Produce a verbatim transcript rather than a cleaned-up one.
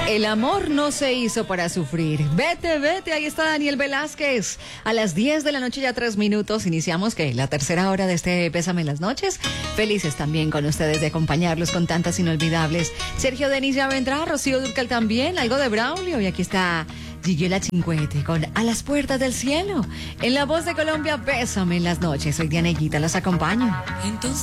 El amor no se hizo para sufrir. Vete, vete, ahí está Daniel Velázquez. A las diez de la noche, ya tres minutos, iniciamos que la tercera hora de este Pésame en las noches. Felices también con ustedes de acompañarlos con tantas inolvidables. Sergio Denis ya vendrá, Rocío Dúrcal también, algo de Braulio. Y aquí está Gigiola Cincuete con A las puertas del cielo. En la voz de Colombia, Pésame en las noches. Soy Diana Higuita, los acompaño. Entonces